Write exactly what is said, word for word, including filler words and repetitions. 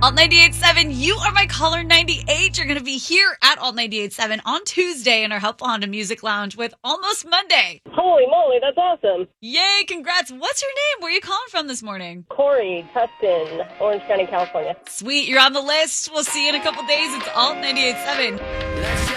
Alt ninety-eight point seven, you are my caller ninety-eight. You're going to be here at Alt ninety-eight point seven on Tuesday in our Helpful Honda Music Lounge with Almost Monday. Holy moly, that's awesome. Yay, congrats. What's your name? Where are you calling from this morning? Corey, Tustin, Orange County, California. Sweet, you're on the list. We'll see you in a couple days. It's Alt ninety-eight point seven.